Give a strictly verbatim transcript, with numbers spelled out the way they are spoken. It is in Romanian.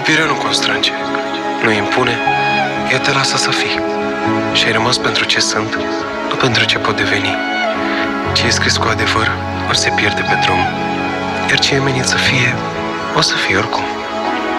Iubirea nu constrânge, nu impune, ea te lasă să fii. Și ai rămas pentru ce sunt, nu pentru ce pot deveni. Ce e scris cu adevăr, o să se pierde pe drum, iar ce e menit să fie, o să fie oricum.